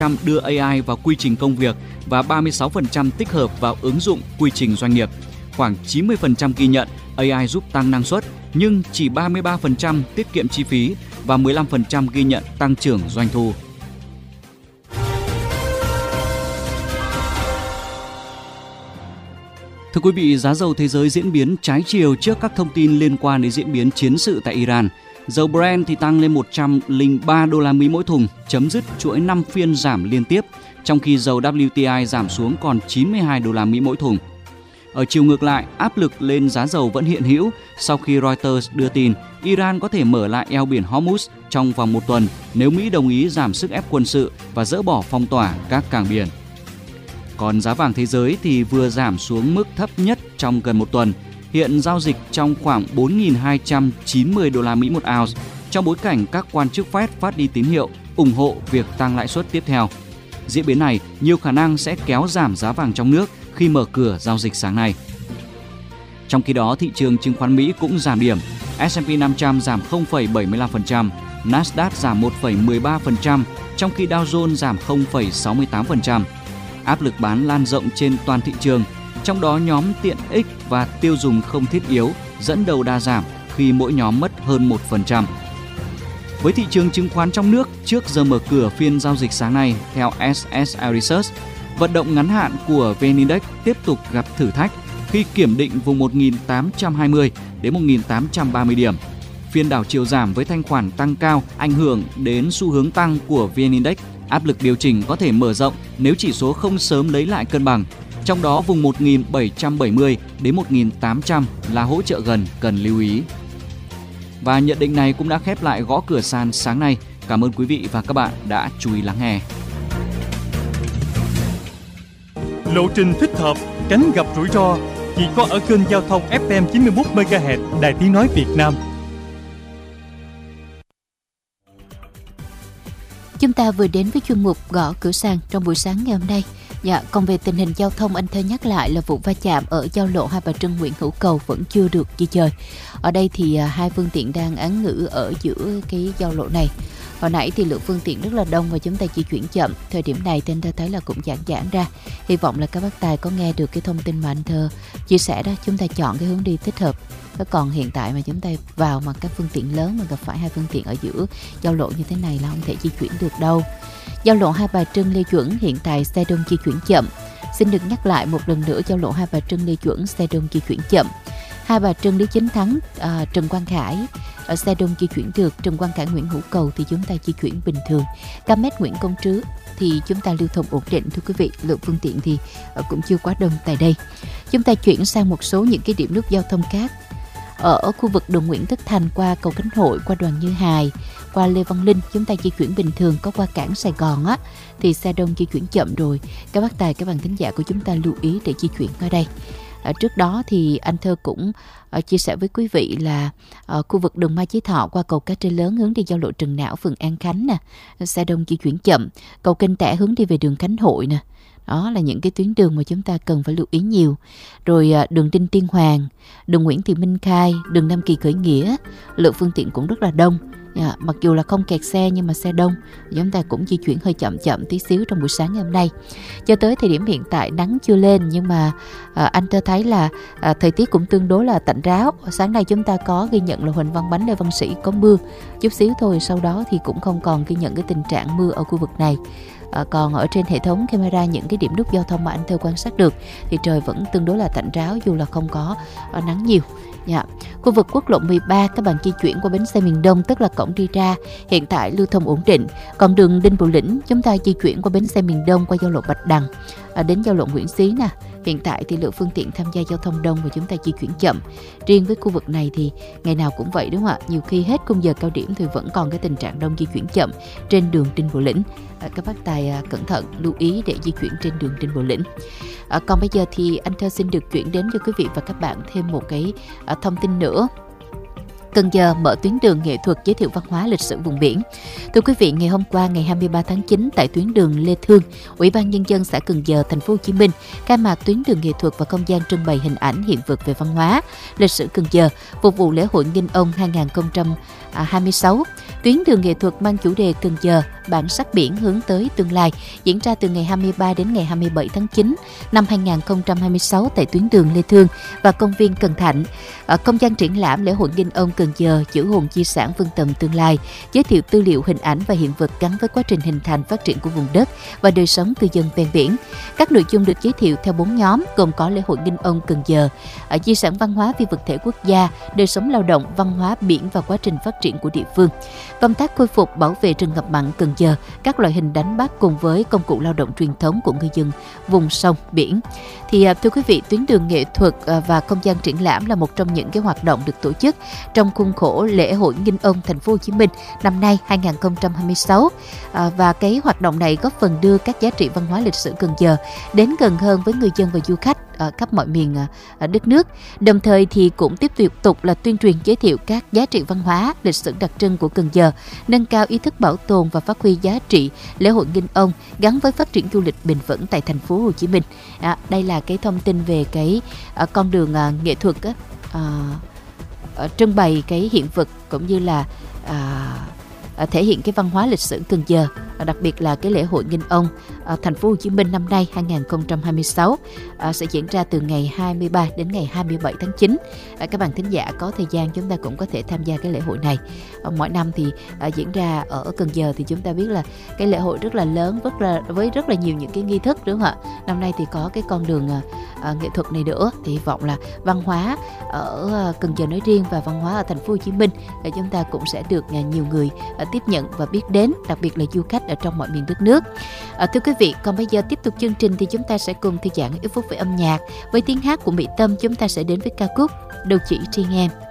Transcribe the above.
đưa AI vào quy trình công việc và 36% tích hợp vào ứng dụng quy trình doanh nghiệp. Khoảng 90% ghi nhận AI giúp tăng năng suất, nhưng chỉ 33% tiết kiệm chi phí và 15% ghi nhận tăng trưởng doanh thu. Thưa quý vị, giá dầu thế giới diễn biến trái chiều trước các thông tin liên quan đến diễn biến chiến sự tại Iran. Dầu Brent thì tăng lên 103 đô la Mỹ mỗi thùng, chấm dứt chuỗi 5 phiên giảm liên tiếp, trong khi dầu WTI giảm xuống còn 92 đô la Mỹ mỗi thùng. Ở chiều ngược lại, áp lực lên giá dầu vẫn hiện hữu sau khi Reuters đưa tin Iran có thể mở lại eo biển Hormuz trong vòng một tuần nếu Mỹ đồng ý giảm sức ép quân sự và dỡ bỏ phong tỏa các cảng biển. Còn giá vàng thế giới thì vừa giảm xuống mức thấp nhất trong gần một tuần, hiện giao dịch trong khoảng 4.290 đô la Mỹ một ounce, trong bối cảnh các quan chức Fed phát đi tín hiệu ủng hộ việc tăng lãi suất tiếp theo. Diễn biến này nhiều khả năng sẽ kéo giảm giá vàng trong nước khi mở cửa giao dịch sáng nay. Trong khi đó, thị trường chứng khoán Mỹ cũng giảm điểm. S&P 500 giảm 0,75%, Nasdaq giảm 1,13%, trong khi Dow Jones giảm 0,68%. Áp lực bán lan rộng trên toàn thị trường, trong đó nhóm tiện ích và tiêu dùng không thiết yếu dẫn đầu đà giảm khi mỗi nhóm mất hơn 1%. Với thị trường chứng khoán trong nước, trước giờ mở cửa phiên giao dịch sáng nay, theo SSI Research, vận động ngắn hạn của VN Index tiếp tục gặp thử thách khi kiểm định vùng 1.820 đến 1.830 điểm. Phiên đảo chiều giảm với thanh khoản tăng cao ảnh hưởng đến xu hướng tăng của VN Index. Áp lực điều chỉnh có thể mở rộng nếu chỉ số không sớm lấy lại cân bằng. Trong đó vùng 1.770 đến 1.800 là hỗ trợ gần cần lưu ý. Và nhận định này cũng đã khép lại gõ cửa sàn sáng nay. Cảm ơn quý vị và các bạn đã chú ý lắng nghe. Lộ trình thích hợp, tránh gặp rủi ro chỉ có ở kênh giao thông FM 91 MHz Đài Tiếng nói Việt Nam. Chúng ta vừa đến với chuyên mục gõ cửa sàn trong buổi sáng ngày hôm nay. Còn về tình hình giao thông, anh Thơ nhắc lại là vụ va chạm ở giao lộ Hai Bà Trưng Nguyễn Hữu Cầu vẫn chưa được di dời. Ở đây thì hai phương tiện đang án ngữ ở giữa cái giao lộ này. Hồi nãy thì lượng phương tiện rất là đông và chúng ta di chuyển chậm. Thời điểm này thì anh Thơ thấy là cũng giãn ra. Hy vọng là các bác tài có nghe được cái thông tin mà anh Thơ chia sẻ đó. Chúng ta chọn cái hướng đi thích hợp. Còn hiện tại mà chúng ta vào mà các phương tiện lớn mà gặp phải hai phương tiện ở giữa giao lộ như thế này là không thể di chuyển được đâu. Giao lộ Hai Bà Trưng Lê Duẩn hiện tại xe đông di chuyển chậm. Xin được nhắc lại một lần nữa, giao lộ Hai Bà Trưng Lê Duẩn xe đông di chuyển chậm. Hai Bà Trưng Lý Chính Thắng, Trần Quang Khải ở xe đông di chuyển được. Trần Quang Khải Nguyễn Hữu Cầu thì chúng ta di chuyển bình thường. Km Nguyễn Công Trứ thì chúng ta lưu thông ổn định thưa quý vị. Lượng phương tiện thì cũng chưa quá đông tại đây. Chúng ta chuyển sang một số những cái điểm nút giao thông khác. Ở khu vực đường Nguyễn Tất Thành qua cầu Khánh Hội, qua Đoàn Như Hài, qua Lê Văn Linh chúng ta di chuyển bình thường. Có qua cảng Sài Gòn á thì xe đông di chuyển chậm rồi. Các bác tài, các bạn thính giả của chúng ta lưu ý để di chuyển ở đây. Trước đó thì anh Thơ cũng chia sẻ với quý vị là khu vực đường Mai Chí Thọ qua cầu Cá Trê Lớn hướng đi giao lộ Trần Não, phường An Khánh nè, xe đông di chuyển chậm. Cầu Kênh Tẻ hướng đi về đường Khánh Hội nè. Đó là những cái tuyến đường mà chúng ta cần phải lưu ý nhiều. Rồi đường Đinh Tiên Hoàng, đường Nguyễn Thị Minh Khai, đường Nam Kỳ Khởi Nghĩa, lượng phương tiện cũng rất là đông. Mặc dù là không kẹt xe nhưng mà xe đông, chúng ta cũng di chuyển hơi chậm tí xíu trong buổi sáng ngày hôm nay. Cho tới thời điểm hiện tại nắng chưa lên nhưng mà anh Thơ thấy là thời tiết cũng tương đối là tạnh ráo. Sáng nay chúng ta có ghi nhận là Huỳnh Văn Bánh, Lê Văn Sĩ có mưa chút xíu thôi, sau đó thì cũng không còn ghi nhận cái tình trạng mưa ở khu vực này. Còn ở trên hệ thống camera những cái điểm nút giao thông mà anh Thơ quan sát được thì trời vẫn tương đối là tạnh ráo dù là không có nắng nhiều. Khu vực quốc lộ 13 các bạn di chuyển qua bến xe miền Đông tức là cổng đi ra hiện tại lưu thông ổn định. Còn đường Đinh Bộ Lĩnh chúng ta di chuyển qua bến xe miền Đông qua giao lộ Bạch Đằng đến giao lộ Nguyễn Xí nè. Hiện tại thì lượng phương tiện tham gia giao thông đông và chúng ta di chuyển chậm. Riêng với khu vực này thì ngày nào cũng vậy đúng không ạ? Nhiều khi hết khung giờ cao điểm thì vẫn còn cái tình trạng đông di chuyển chậm trên đường Đinh Bộ Lĩnh. Các bác tài cẩn thận lưu ý để di chuyển trên đường Đinh Bộ Lĩnh. Còn bây giờ thì anh Thơ xin được chuyển đến cho quý vị và các bạn thêm một cái thông tin nữa. Cần Giờ mở tuyến đường nghệ thuật giới thiệu văn hóa lịch sử vùng biển. Thưa quý vị, ngày hôm qua ngày 23 tháng 9 tại tuyến đường Lê Thương, Ủy ban Nhân dân xã Cần Giờ, thành phố Hồ Chí Minh khai mạc tuyến đường nghệ thuật và không gian trưng bày hình ảnh hiện vật về văn hóa lịch sử Cần Giờ phục vụ lễ hội Nghinh Ông 26. Tuyến đường nghệ thuật mang chủ đề Cần Giờ, bản sắc biển hướng tới tương lai diễn ra từ ngày 23 đến ngày 27 tháng 9 năm 2026 tại tuyến đường Lê Thương và công viên Cần Thạnh. Không gian triển lãm lễ hội Nghinh Ông Cần Giờ giữ hồn di sản vươn tầm tương lai, giới thiệu tư liệu, hình ảnh và hiện vật gắn với quá trình hình thành phát triển của vùng đất và đời sống cư dân ven biển. Các nội dung được giới thiệu theo 4 nhóm gồm có lễ hội Nghinh Ông Cần Giờ, di sản văn hóa phi vật thể quốc gia, đời sống lao động, văn hóa biển và quá trình phát triển của địa phương, công tác khôi phục bảo vệ rừng ngập mặn Cần Giờ, các loại hình đánh bắt cùng với công cụ lao động truyền thống của ngư dân vùng sông biển. Thì thưa quý vị, tuyến đường nghệ thuật và không gian triển lãm là một trong những cái hoạt động được tổ chức trong khuôn khổ lễ hội Nghinh Ông Thành phố Hồ Chí Minh năm nay 2026, và cái hoạt động này góp phần đưa các giá trị văn hóa lịch sử Cần Giờ đến gần hơn với người dân và du khách ở khắp mọi miền đất nước. Đồng thời thì cũng tiếp tục là tuyên truyền giới thiệu các giá trị văn hóa lịch sử đặc trưng của Cần Giờ, nâng cao ý thức bảo tồn và phát huy giá trị lễ hội Nghinh Ông gắn với phát triển du lịch bền vững tại thành phố Hồ Chí Minh. Đây là cái thông tin về cái con đường nghệ thuật trưng bày cái hiện vật cũng như là thể hiện cái văn hóa lịch sử Cần Giờ, đặc biệt là cái lễ hội Nghinh Ông thành phố Hồ Chí Minh năm nay 2026 sẽ diễn ra từ ngày 23 đến ngày 27 tháng 9. Các bạn thính giả có thời gian chúng ta cũng có thể tham gia cái lễ hội này. Mỗi năm thì diễn ra ở Cần Giờ thì chúng ta biết là cái lễ hội rất là lớn, với rất là nhiều những cái nghi thức, đúng không ạ? Năm nay thì có cái con đường nghệ thuật này nữa, thì hy vọng là văn hóa ở Cần Giờ nói riêng và văn hóa ở thành phố Hồ Chí Minh chúng ta cũng sẽ được nhiều người tiếp nhận và biết đến, đặc biệt là du khách ở trong mọi miền đất nước. Thưa quý vị, còn bây giờ tiếp tục chương trình thì chúng ta sẽ cùng thư giãn ít phút về âm nhạc. Với tiếng hát của Mỹ Tâm, chúng ta sẽ đến với ca khúc Đâu Chỉ Riêng Em.